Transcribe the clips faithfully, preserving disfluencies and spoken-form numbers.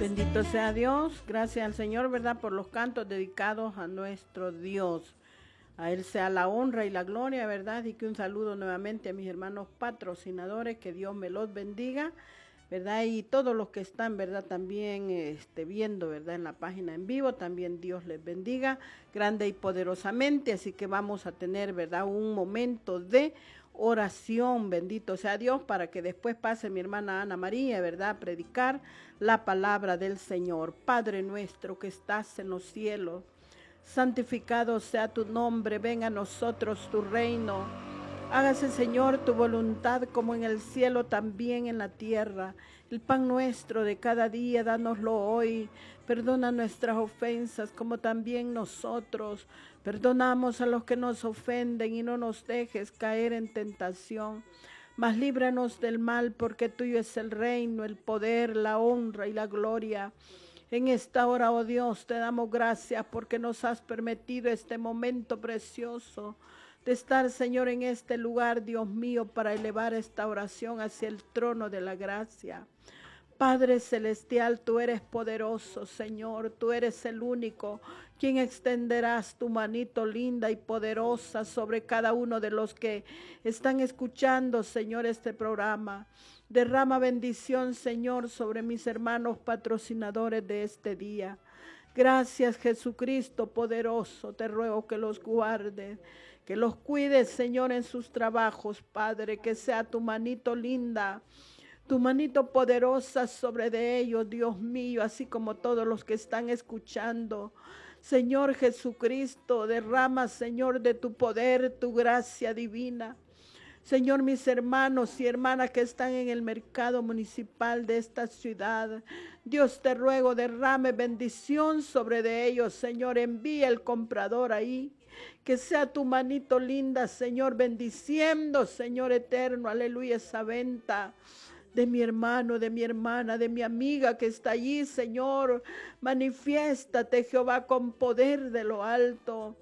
Bendito sea Dios, gracias al Señor, ¿verdad? Por los cantos dedicados a nuestro Dios. A Él sea la honra y la gloria, ¿verdad? Y que un saludo nuevamente a mis hermanos patrocinadores, que Dios me los bendiga, ¿verdad? Y todos los que están, ¿verdad? También este, viendo, ¿verdad? En la página en vivo, también Dios les bendiga grande y poderosamente. Así que vamos a tener, ¿verdad? Un momento de oración, bendito sea Dios, para que después pase mi hermana Ana María, ¿verdad? A predicar la palabra del Señor. Padre nuestro que estás en los cielos, santificado sea tu nombre, venga a nosotros tu reino. Hágase, Señor, tu voluntad como en el cielo, también en la tierra. El pan nuestro de cada día, dánoslo hoy. Perdona nuestras ofensas, como también nosotros perdonamos a los que nos ofenden, y no nos dejes caer en tentación. Mas líbranos del mal, porque tuyo es el reino, el poder, la honra y la gloria. En esta hora, oh Dios, te damos gracias porque nos has permitido este momento precioso de estar, Señor, en este lugar, Dios mío, para elevar esta oración hacia el trono de la gracia. Padre celestial, tú eres poderoso, Señor, tú eres el único quien extenderás tu manito linda y poderosa sobre cada uno de los que están escuchando, Señor, este programa. Derrama bendición, Señor, sobre mis hermanos patrocinadores de este día. Gracias, Jesucristo poderoso, te ruego que los guardes, que los cuides, Señor, en sus trabajos, Padre, que sea tu manito linda, tu manito poderosa sobre de ellos, Dios mío, así como todos los que están escuchando. Señor Jesucristo, derrama, Señor, de tu poder, tu gracia divina. Señor, mis hermanos y hermanas que están en el mercado municipal de esta ciudad, Dios te ruego, derrame bendición sobre de ellos, Señor, envía el comprador ahí, que sea tu manito linda, Señor, bendiciendo, Señor eterno, aleluya, esa venta de mi hermano, de mi hermana, de mi amiga que está allí, Señor, manifiéstate, Jehová, con poder de lo alto.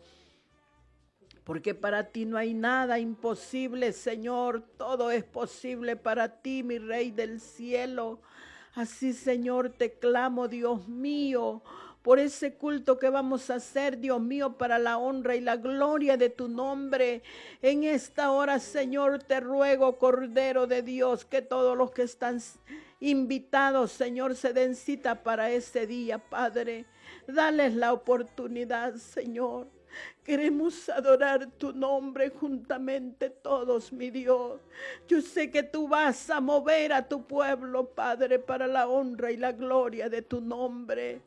Porque para ti no hay nada imposible, Señor, todo es posible para ti, mi Rey del cielo. Así, Señor, te clamo, Dios mío, por ese culto que vamos a hacer, Dios mío, para la honra y la gloria de tu nombre. En esta hora, Señor, te ruego, Cordero de Dios, que todos los que están invitados, Señor, se den cita para ese día, Padre. Dales la oportunidad, Señor. Queremos adorar tu nombre juntamente todos, mi Dios. Yo sé que tú vas a mover a tu pueblo, Padre, para la honra y la gloria de tu nombre.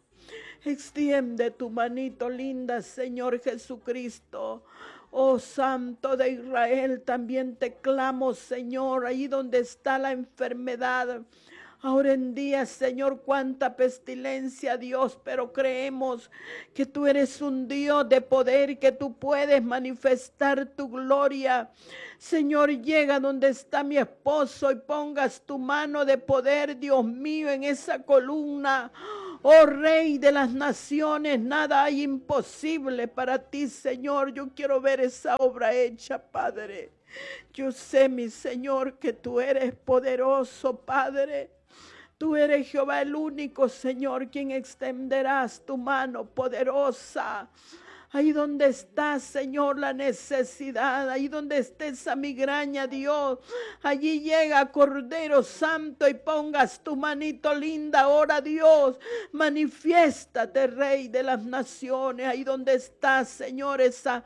Extiende tu manito linda, Señor Jesucristo. Oh Santo de Israel, también te clamo, Señor, ahí donde está la enfermedad. Ahora en día, Señor, cuánta pestilencia, Dios, pero creemos que tú eres un Dios de poder, que tú puedes manifestar tu gloria. Señor, llega donde está mi esposo y pongas tu mano de poder, Dios mío, en esa columna. Oh Rey de las naciones, nada hay imposible para ti, Señor. Yo quiero ver esa obra hecha, Padre. Yo sé, mi Señor, que tú eres poderoso, Padre. Tú eres Jehová el único, Señor, quien extenderás tu mano poderosa. Ahí donde está, Señor, la necesidad, ahí donde esté esa migraña, Dios, allí llega, Cordero Santo, y pongas tu manito linda ahora, Dios. Manifiéstate, Rey de las naciones, ahí donde está, Señor, esa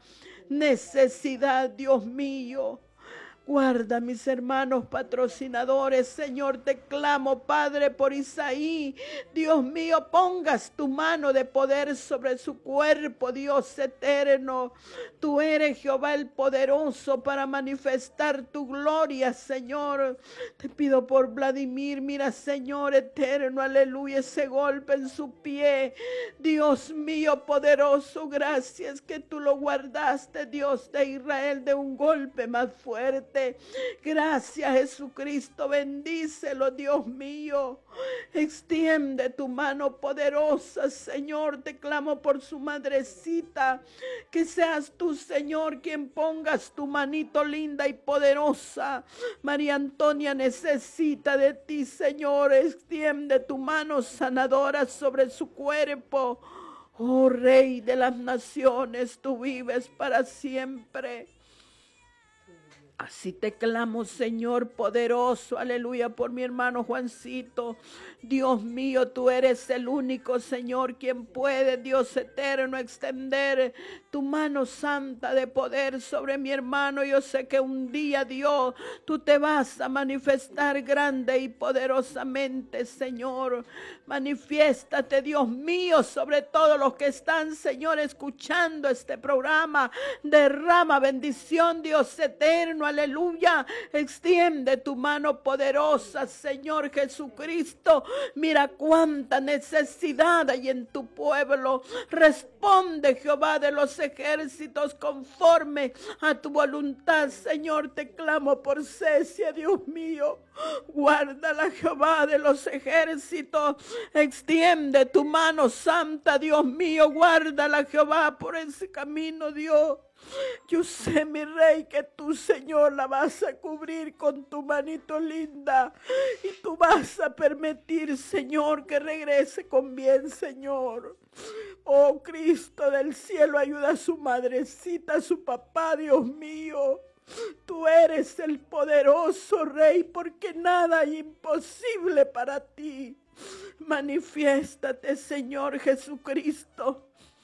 necesidad, Dios mío. Guarda mis hermanos patrocinadores, Señor, te clamo, Padre, por Isaí. Dios mío, pongas tu mano de poder sobre su cuerpo, Dios eterno. Tú eres Jehová el poderoso para manifestar tu gloria, Señor. Te pido por Vladimir, mira, Señor eterno, aleluya, ese golpe en su pie. Dios mío, poderoso, gracias que tú lo guardaste, Dios de Israel, de un golpe más fuerte. fuerte. Gracias, Jesucristo. Bendícelo, Dios mío. Extiende tu mano poderosa, Señor. Te clamo por su madrecita. Que seas tú, Señor, quien pongas tu manito linda y poderosa. María Antonia necesita de ti, Señor. Extiende tu mano sanadora sobre su cuerpo. Oh Rey de las naciones, tú vives para siempre. Así te clamo, Señor poderoso, aleluya, por mi hermano Juancito. Dios mío, tú eres el único, Señor, quien puede, Dios eterno, extender tu mano santa de poder sobre mi hermano. Yo sé que un día, Dios, tú te vas a manifestar grande y poderosamente, Señor. Manifiéstate, Dios mío, sobre todos los que están, Señor, escuchando este programa. Derrama bendición, Dios eterno. Aleluya, extiende tu mano poderosa, Señor Jesucristo. Mira cuánta necesidad hay en tu pueblo. Responde, Jehová de los ejércitos, conforme a tu voluntad, Señor. Te clamo por Cecia, Dios mío. Guárdala, Jehová de los ejércitos. Extiende tu mano santa, Dios mío. Guárdala, Jehová, por ese camino, Dios. Yo sé, mi Rey, que tú, Señor, la vas a cubrir con tu manito linda. Y tú vas a permitir, Señor, que regrese con bien, Señor. Oh, Cristo del cielo, ayuda a su madrecita, a su papá, Dios mío. Tú eres el poderoso Rey, porque nada hay imposible para ti. Manifiéstate, Señor Jesucristo.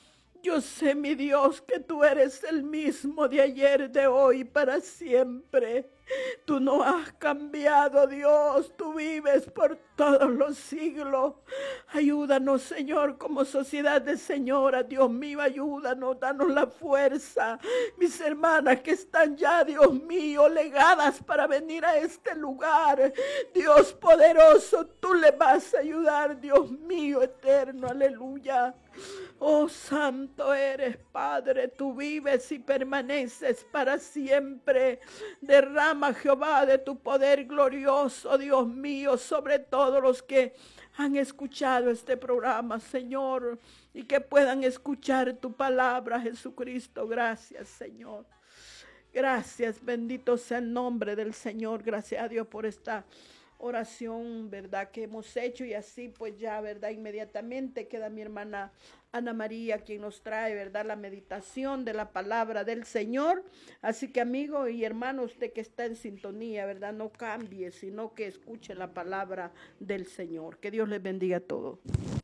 Yo sé, mi Dios, que tú eres el mismo de ayer, de hoy, para siempre. Tú no has cambiado, Dios. Tú vives por todos los siglos. Ayúdanos, Señor, como sociedad de señoras. Dios mío, ayúdanos, danos la fuerza. Mis hermanas que están ya, Dios mío, legadas para venir a este lugar. Dios poderoso, tú le vas a ayudar, Dios mío, eterno. Aleluya. Oh, santo eres, Padre, tú vives y permaneces para siempre. Derrama, Jehová, de tu poder glorioso, Dios mío, sobre todos los que han escuchado este programa, Señor, y que puedan escuchar tu palabra, Jesucristo. Gracias, Señor. Gracias, bendito sea el nombre del Señor. Gracias a Dios por esta oración, verdad, que hemos hecho, y así pues ya, verdad, inmediatamente queda mi hermana Ana María quien nos trae, verdad, la meditación de la palabra del Señor. Así que, amigo y hermano, usted que está en sintonía, verdad, no cambie, sino que escuche la palabra del Señor. Que Dios les bendiga a todos.